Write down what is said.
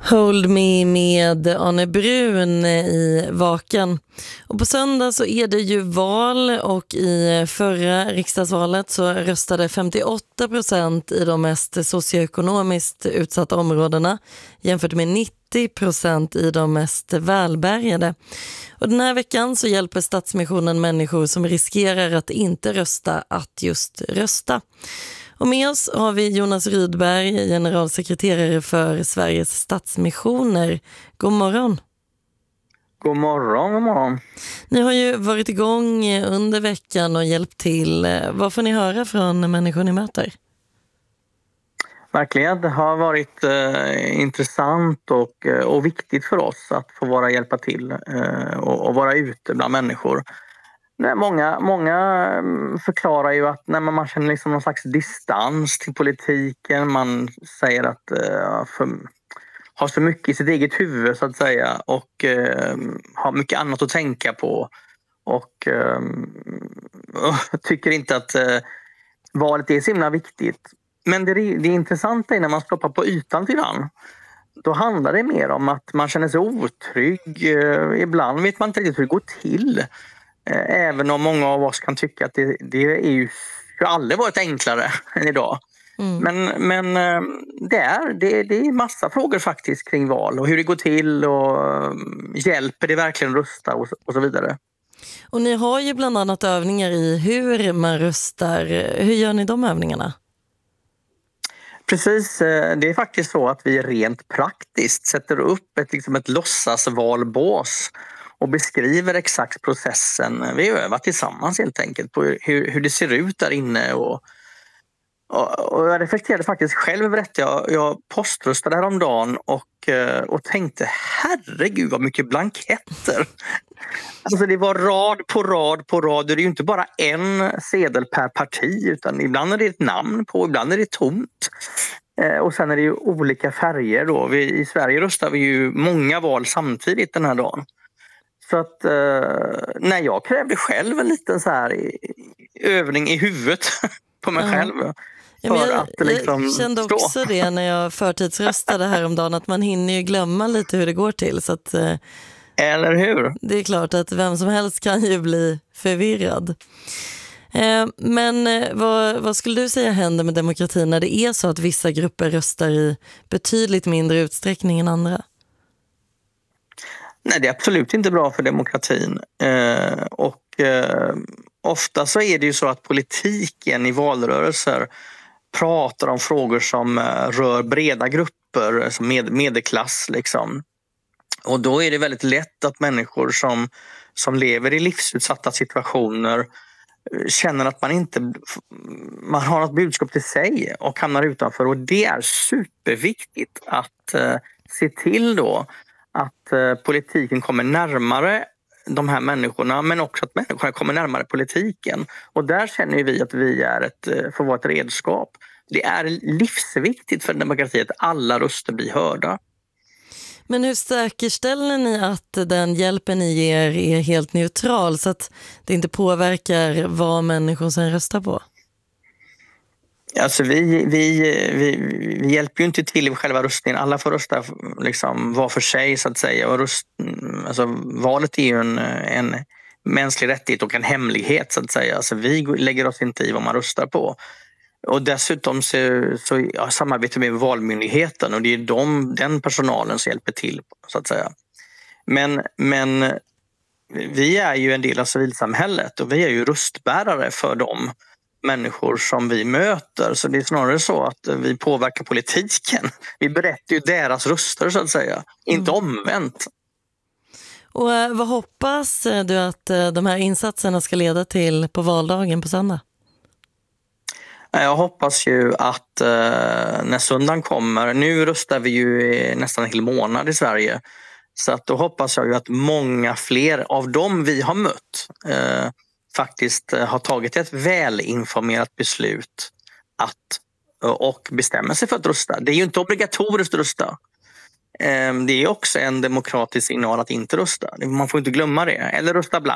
Hold Me med Arne Brun i Vaken. Och på söndag så är det ju val, och i förra riksdagsvalet så röstade 58% i de mest socioekonomiskt utsatta områdena jämfört med 90% i de mest välbärgade. Och den här veckan så hjälper Stadsmissionen människor som riskerar att inte rösta att just rösta. Och med oss har vi Jonas Rydberg, generalsekreterare för Sveriges Stadsmissioner. God morgon. God morgon, god morgon. Ni har ju varit igång under veckan och hjälpt till. Vad får ni höra från människor ni möter? Verkligen, det har varit intressant och viktigt för oss att få hjälpa till och vara ute bland människor. Många förklarar ju att man känner liksom någon slags distans till politiken. Man säger att har så mycket i sitt eget huvud så att säga, och har mycket annat att tänka på. Och tycker inte att valet är så himla viktigt. Men det intressanta är när man stoppar på ytan lite grann. Då handlar det mer om att man känner sig otrygg. Ibland vet man inte riktigt hur det går till. Även om många av oss kan tycka att det är ju aldrig varit enklare än idag. Men det är massa frågor faktiskt kring val och hur det går till och hjälper det verkligen rösta och så vidare. Och ni har ju bland annat övningar i hur man röstar. Hur gör ni de övningarna? Precis, det är faktiskt så att vi rent praktiskt sätter upp ett låtsasvalbås och beskriver exakt processen. Vi övar tillsammans helt enkelt på hur det ser ut där inne. Och jag reflekterade faktiskt själv över detta. Jag poströstade häromdagen och tänkte, herregud vad mycket blanketter. Alltså det var rad på rad på rad. Det är ju inte bara en sedel per parti, utan ibland är det ett namn på, ibland är det tomt. Och sen är det ju olika färger då. I Sverige röstar vi ju många val samtidigt den här dagen. Så att när jag krävde själv en liten så här övning i huvudet på mig själv. Jag kände också det när jag förtidsröstade häromdagen, att man hinner ju glömma lite hur det går till. Så att, eller hur? Det är klart att vem som helst kan ju bli förvirrad. Men vad skulle du säga händer med demokratin när det är så att vissa grupper röstar i betydligt mindre utsträckning än andra? Nej, det är absolut inte bra för demokratin. Ofta så är det ju så att politiken i valrörelser pratar om frågor som rör breda grupper, som medelklass liksom. Och då är det väldigt lätt att människor som lever i livsutsatta situationer känner att man har något budskap till sig och hamnar utanför. Och det är superviktigt att se till då att politiken kommer närmare de här människorna, men också att människorna kommer närmare politiken. Och där känner vi att vi får vara ett redskap. Det är livsviktigt för demokrati att alla röster blir hörda. Men hur säkerställer ni att den hjälpen ni ger är helt neutral så att det inte påverkar vad människor sen röstar på? Alltså vi hjälper ju inte till i själva röstningen. Alla får rösta liksom var för sig så att säga. Och valet är ju en mänsklig rättighet och en hemlighet så att säga. Alltså vi lägger oss inte i vad man röstar på. Och dessutom så samarbetar vi med Valmyndigheten och det är den personalen som hjälper till så att säga. Men vi är ju en del av civilsamhället och vi är ju röstbärare för de människor som vi möter. Så det är snarare så att vi påverkar politiken. Vi berättar ju deras röster så att säga, inte omvänt. Och vad hoppas du att de här insatserna ska leda till på valdagen på söndag? Jag hoppas ju att när söndagen kommer, nu röstar vi ju nästan en hel månad i Sverige, så att då hoppas jag ju att många fler av dem vi har mött faktiskt har tagit ett välinformerat beslut och bestämmer sig för att rösta. Det är ju inte obligatoriskt att rösta. Det är också en demokratisk signal att inte rösta. Man får inte glömma det. Eller rösta blankt.